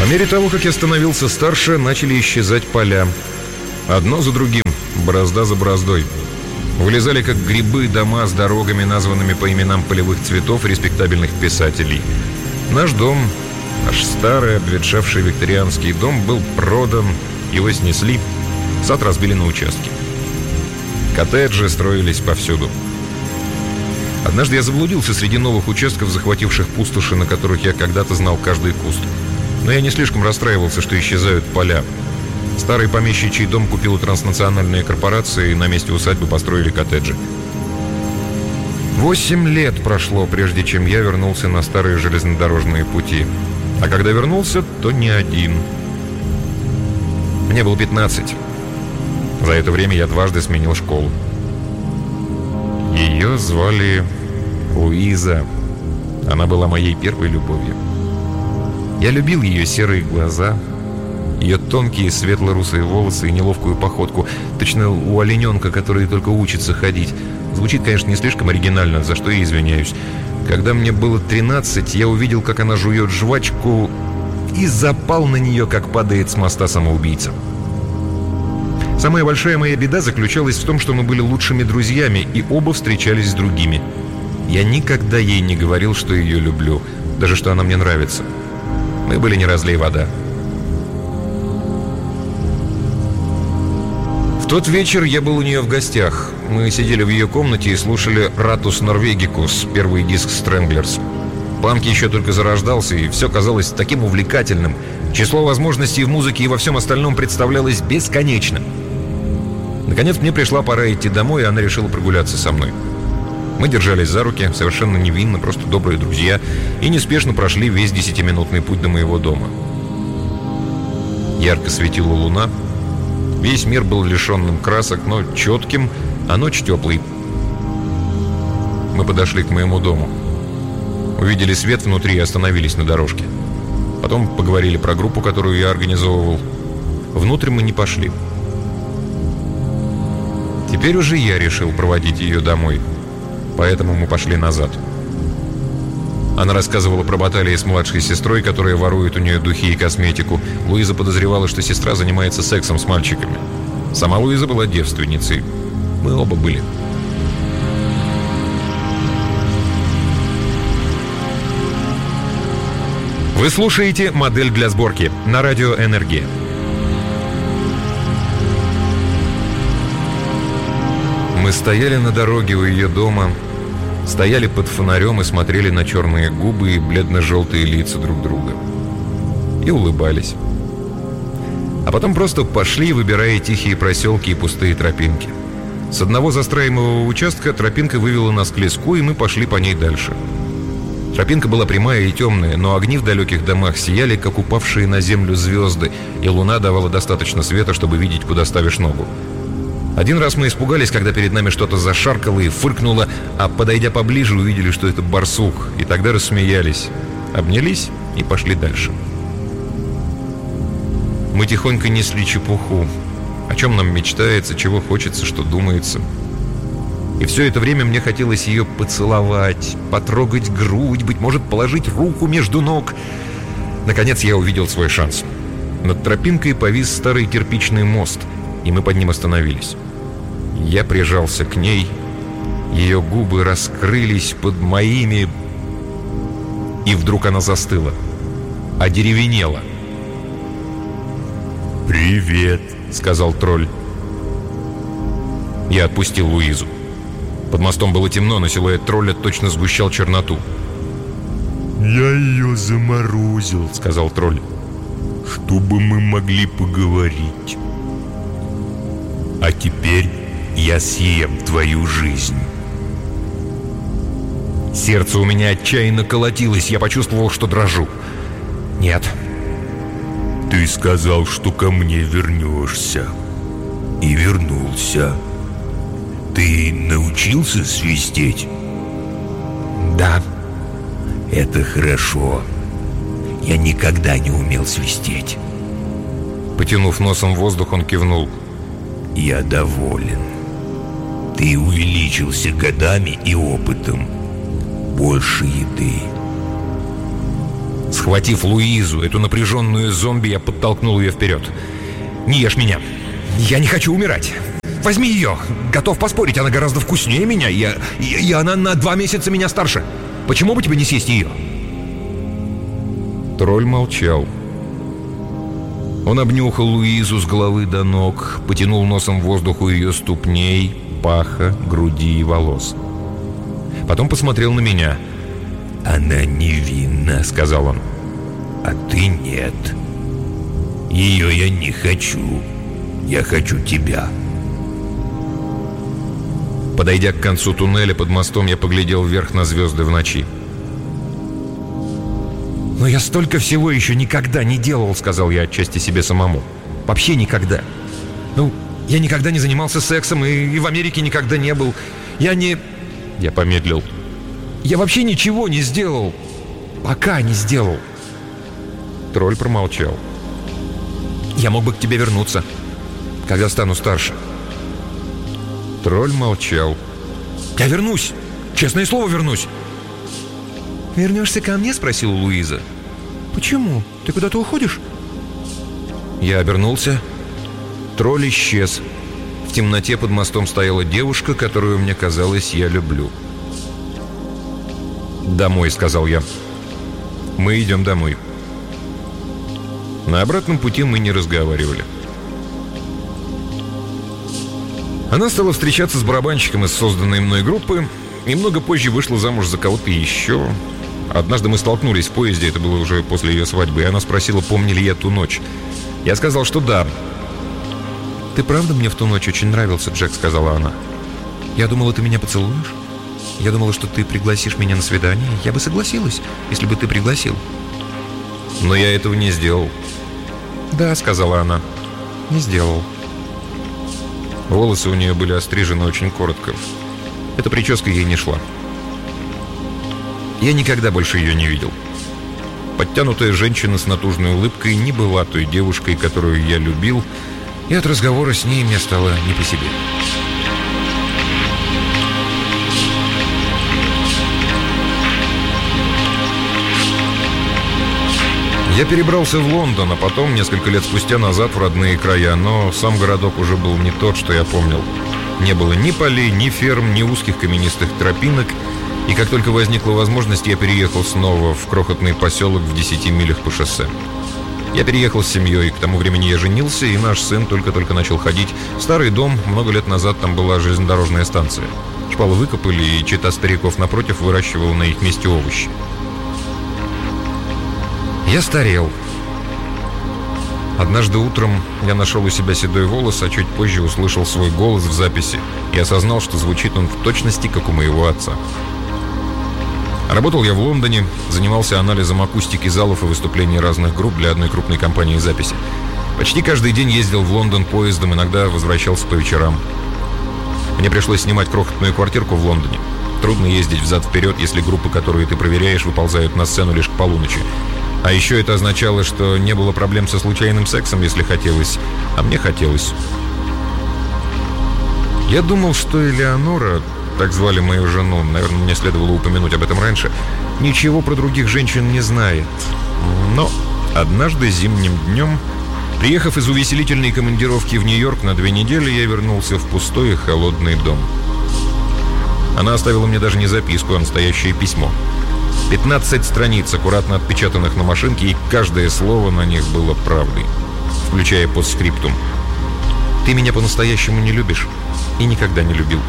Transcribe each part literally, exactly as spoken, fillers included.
По мере того, как я становился старше, начали исчезать поля. Одно за другим, борозда за бороздой. Вылезали как грибы дома с дорогами, названными по именам полевых цветов и респектабельных писателей. Наш дом, наш старый обветшавший викторианский дом, был продан, его снесли, сад разбили на участки. Коттеджи строились повсюду. Однажды я заблудился среди новых участков, захвативших пустоши, на которых я когда-то знал каждый куст. Но я не слишком расстраивался, что исчезают поля. Старый помещичий дом купила транснациональная корпорация, и на месте усадьбы построили коттеджи. Восемь лет прошло, прежде чем я вернулся на старые железнодорожные пути. А когда вернулся, то не один. Мне было пятнадцать. За это время я дважды сменил школу. Ее звали Луиза. Она была моей первой любовью. Я любил ее серые глаза, ее тонкие светло-русые волосы и неловкую походку, точно у олененка, который только учится ходить. Звучит, конечно, не слишком оригинально, за что я извиняюсь. Когда мне было тринадцать, я увидел, как она жует жвачку, и запал на нее, как падает с моста самоубийца. Самая большая моя беда заключалась в том, что мы были лучшими друзьями, и оба встречались с другими. Я никогда ей не говорил, что ее люблю, даже что она мне нравится. Мы были не разлей вода. В тот вечер я был у нее в гостях. Мы сидели в ее комнате и слушали «Ратус Норвегикус», первый диск «Стрэнглерс». Панк еще только зарождался, и все казалось таким увлекательным. Число возможностей в музыке и во всем остальном представлялось бесконечным. Наконец мне пришла пора идти домой, и она решила прогуляться со мной. Мы держались за руки, совершенно невинно, просто добрые друзья, и неспешно прошли весь десятиминутный путь до моего дома. Ярко светила луна. Весь мир был лишенным красок, но четким, а ночь теплой. Мы подошли к моему дому. Увидели свет внутри и остановились на дорожке. Потом поговорили про группу, которую я организовывал. Внутрь мы не пошли. Теперь уже я решил проводить ее домой. Поэтому мы пошли назад. Она рассказывала про баталии с младшей сестрой, которая ворует у нее духи и косметику. Луиза подозревала, что сестра занимается сексом с мальчиками. Сама Луиза была девственницей. Мы оба были. Вы слушаете «Модель для сборки» на радио «Энергия». Мы стояли на дороге у ее дома, стояли под фонарем и смотрели на черные губы и бледно-желтые лица друг друга. И улыбались. А потом просто пошли, выбирая тихие проселки и пустые тропинки. С одного застраиваемого участка тропинка вывела нас к леску, и мы пошли по ней дальше. Тропинка была прямая и темная, но огни в далеких домах сияли, как упавшие на землю звезды, и луна давала достаточно света, чтобы видеть, куда ставишь ногу. Один раз мы испугались, когда перед нами что-то зашаркало и фыркнуло, а подойдя поближе, увидели, что это барсук, и тогда рассмеялись, обнялись и пошли дальше. Мы тихонько несли чепуху, о чем нам мечтается, чего хочется, что думается. И все это время мне хотелось ее поцеловать, потрогать грудь, быть может, положить руку между ног. Наконец я увидел свой шанс. Над тропинкой повис старый кирпичный мост, и мы под ним остановились. Я прижался к ней, ее губы раскрылись под моими, и вдруг она застыла, одеревенела. «Привет», — сказал тролль. Я отпустил Луизу. Под мостом было темно, но силуэт тролля точно сгущал черноту. «Я ее заморозил», — сказал тролль, — «чтобы мы могли поговорить. А теперь я съем твою жизнь». Сердце у меня отчаянно колотилось, я почувствовал, что дрожу. Нет. «Ты сказал, что ко мне вернешься. И вернулся. Ты научился свистеть?» «Да». «Это хорошо. Я никогда не умел свистеть». Потянув носом воздух, он кивнул. «Я доволен. Ты увеличился годами и опытом. Больше еды». Схватив Луизу, эту напряженную зомби, я подтолкнул ее вперед. «Не ешь меня! Я не хочу умирать! Возьми ее! Готов поспорить, она гораздо вкуснее меня, и, я, и, и она на два месяца меня старше! Почему бы тебе не съесть ее?» Тролль молчал. Он обнюхал Луизу с головы до ног, потянул носом воздух у ее ступней, паха, груди и волос. Потом посмотрел на меня. «Она невинна», — сказал он. «А ты нет. Ее я не хочу. Я хочу тебя». Подойдя к концу туннеля под мостом, я поглядел вверх на звезды в ночи. «Но я столько всего еще никогда не делал», — сказал я отчасти себе самому. «Вообще никогда. Ну, я никогда не занимался сексом и, и в Америке никогда не был. Я не...» Я помедлил. «Я вообще ничего не сделал. Пока не сделал». Тролль промолчал. «Я мог бы к тебе вернуться, когда стану старше». Тролль молчал. «Я вернусь! Честное слово, вернусь!» «Вернешься ко мне?» — спросила Луиза. «Почему? Ты куда-то уходишь?» Я обернулся. Тролль исчез. В темноте под мостом стояла девушка, которую, мне казалось, я люблю. «Домой», — сказал я. «Мы идем домой». На обратном пути мы не разговаривали. Она стала встречаться с барабанщиком из созданной мной группы и много позже вышла замуж за кого-то еще. Однажды мы столкнулись в поезде, это было уже после ее свадьбы, и она спросила, помню ли я ту ночь. Я сказал, что да. «Ты правда мне в ту ночь очень нравился, Джек?» — сказала она. «Я думала, ты меня поцелуешь. Я думала, что ты пригласишь меня на свидание. Я бы согласилась, если бы ты пригласил». «Но я этого не сделал». «Да», — сказала она, — «не сделал». Волосы у нее были острижены очень коротко. Эта прическа ей не шла. Я никогда больше ее не видел. Подтянутая женщина с натужной улыбкой не была той девушкой, которую я любил, и от разговора с ней мне стало не по себе. Я перебрался в Лондон, а потом, несколько лет спустя, назад в родные края, но сам городок уже был не тот, что я помнил. Не было ни полей, ни ферм, ни узких каменистых тропинок, и как только возникла возможность, я переехал снова в крохотный поселок в десяти милях по шоссе. Я переехал с семьей, к тому времени я женился, и наш сын только-только начал ходить. Старый дом, много лет назад там была железнодорожная станция. Шпалы выкопали, и чета стариков напротив выращивала на их месте овощи. Я старел. Однажды утром я нашел у себя седой волос, а чуть позже услышал свой голос в записи и осознал, что звучит он в точности, как у моего отца. Работал я в Лондоне, занимался анализом акустики залов и выступлений разных групп для одной крупной компании записи. Почти каждый день ездил в Лондон поездом, иногда возвращался по вечерам. Мне пришлось снимать крохотную квартирку в Лондоне. Трудно ездить взад-вперед, если группы, которые ты проверяешь, выползают на сцену лишь к полуночи. А еще это означало, что не было проблем со случайным сексом, если хотелось. А мне хотелось. Я думал, что Элеонора, так звали мою жену, наверное, мне следовало упомянуть об этом раньше, ничего про других женщин не знает. Но однажды зимним днем, приехав из увеселительной командировки в Нью-Йорк на две недели, я вернулся в пустой и холодный дом. Она оставила мне даже не записку, а настоящее письмо. пятнадцать страниц, аккуратно отпечатанных на машинке, и каждое слово на них было правдой, включая постскриптум. «Ты меня по-настоящему не любишь и никогда не любил».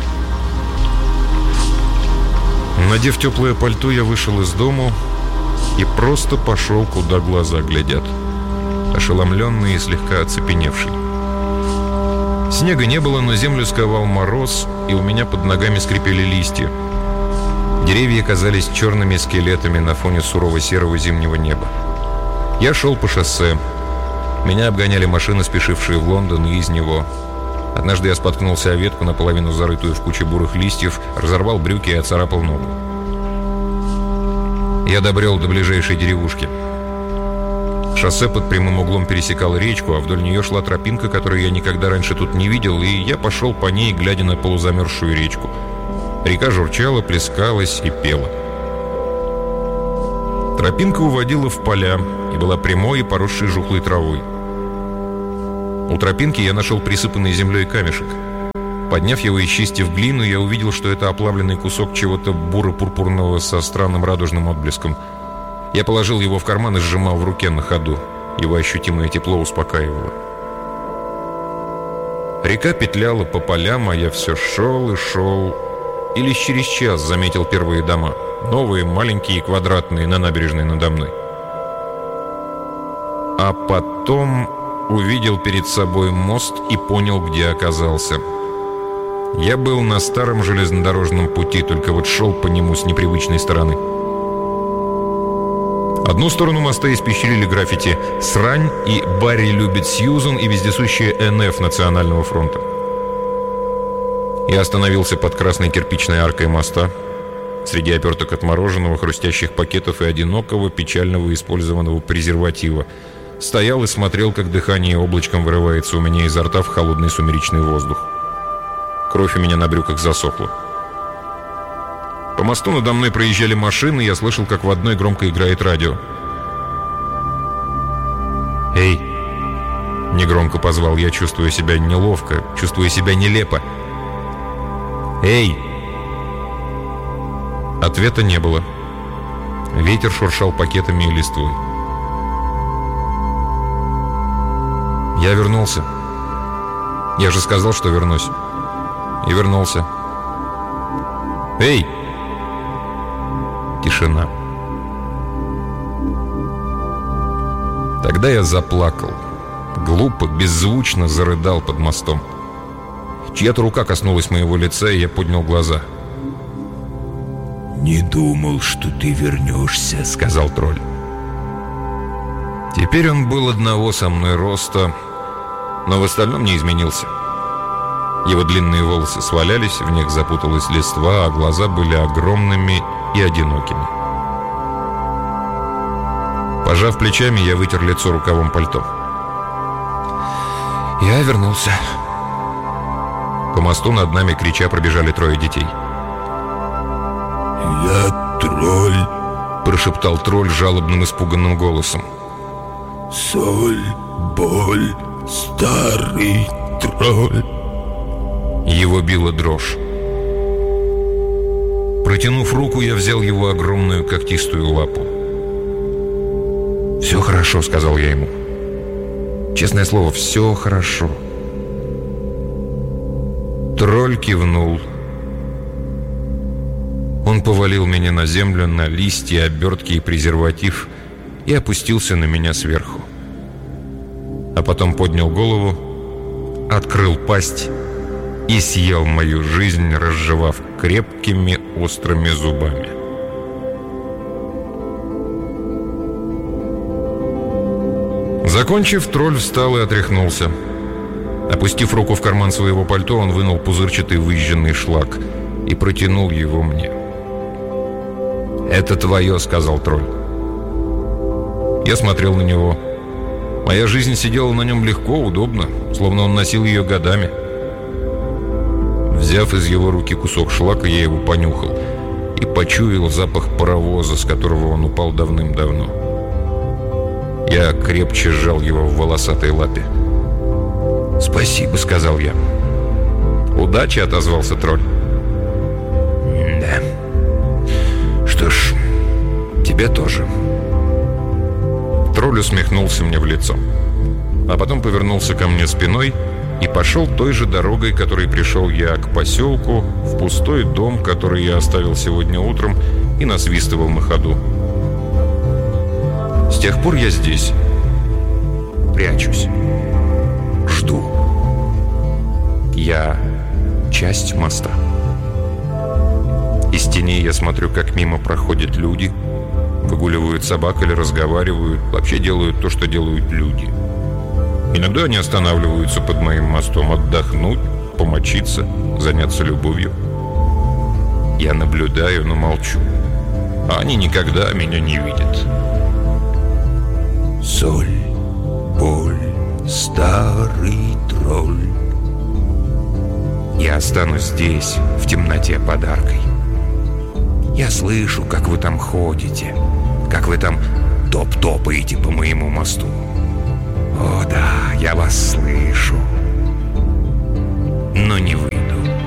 Надев теплое пальто, я вышел из дому и просто пошел, куда глаза глядят, ошеломленный и слегка оцепеневший. Снега не было, но землю сковал мороз, и у меня под ногами скрипели листья. Деревья казались черными скелетами на фоне сурово-серого зимнего неба. Я шел по шоссе. Меня обгоняли машины, спешившие в Лондон и из него. Однажды я споткнулся о ветку, наполовину зарытую в куче бурых листьев, разорвал брюки и оцарапал ногу. Я добрел до ближайшей деревушки. Шоссе под прямым углом пересекало речку, а вдоль нее шла тропинка, которую я никогда раньше тут не видел, и я пошел по ней, глядя на полузамерзшую речку. Река журчала, плескалась и пела. Тропинка уводила в поля и была прямой и поросшей жухлой травой. У тропинки я нашел присыпанный землей камешек. Подняв его и чистив глину, я увидел, что это оплавленный кусок чего-то буро-пурпурного со странным радужным отблеском. Я положил его в карман и сжимал в руке на ходу. Его ощутимое тепло успокаивало. Река петляла по полям, а я все шел и шел. И лишь через час заметил первые дома. Новые, маленькие и квадратные, на набережной надо мной. А потом увидел перед собой мост и понял, где оказался. Я был на старом железнодорожном пути, только вот шел по нему с непривычной стороны. Одну сторону моста испещрили граффити «Срань» и «Барри любит Сьюзан» и вездесущая эн эф Национального фронта. Я остановился под красной кирпичной аркой моста, среди оперток от мороженого, хрустящих пакетов и одинокого, печального использованного презерватива. Стоял и смотрел, как дыхание облачком вырывается у меня изо рта в холодный сумеречный воздух. Кровь у меня на брюках засохла. По мосту надо мной проезжали машины, и я слышал, как в одной громко играет радио. «Эй!» — негромко позвал я, чувствуя себя неловко, чувствуя себя нелепо. «Эй!» Ответа не было. Ветер шуршал пакетами и листвой. Я вернулся. Я же сказал, что вернусь. И вернулся. «Эй!» Тишина. Тогда я заплакал. Глупо, беззвучно зарыдал под мостом. Чья-то рука коснулась моего лица, и я поднял глаза. «Не думал, что ты вернешься», — сказал тролль. Теперь он был одного со мной роста, но в остальном не изменился. Его длинные волосы свалялись, в них запуталась листва, а глаза были огромными и одинокими. Пожав плечами, я вытер лицо рукавом пальто. Я вернулся. По мосту над нами, крича, пробежали трое детей. «Я тролль», — прошептал тролль жалобным, испуганным голосом. «Соль, боль, старый тролль». Его била дрожь. Протянув руку, я взял его огромную когтистую лапу. «Все хорошо», — сказал я ему. «Честное слово, все хорошо». Тролль кивнул. Он повалил меня на землю, на листья, обертки и презерватив и опустился на меня сверху. А потом поднял голову, открыл пасть и съел мою жизнь, разжевав крепкими острыми зубами. Закончив, тролль встал и отряхнулся. Опустив руку в карман своего пальто, он вынул пузырчатый выжженный шлак и протянул его мне. «Это твое», — сказал тролль. Я смотрел на него. Моя жизнь сидела на нем легко, удобно, словно он носил ее годами. Взяв из его руки кусок шлака, я его понюхал и почуял запах паровоза, с которого он упал давным-давно. Я крепче сжал его в волосатой лапе. «Спасибо», — сказал я. «Удачи», — отозвался тролль. «Да. Что ж, тебе тоже». Тролль усмехнулся мне в лицо, а потом повернулся ко мне спиной и пошел той же дорогой, которой пришел я к поселку, в пустой дом, который я оставил сегодня утром и насвистывал на ходу. С тех пор я здесь, прячусь, жду. Я часть моста. Из теней я смотрю, как мимо проходят люди, выгуливают собак или разговаривают, вообще делают то, что делают люди. Иногда они останавливаются под моим мостом отдохнуть, помочиться, заняться любовью. Я наблюдаю, но молчу. А они никогда меня не видят. Соль, боль, старый тролль. Я останусь здесь, в темноте, подаркой. Я слышу, как вы там ходите, как вы там топ-топаете по моему мосту. О да, я вас слышу.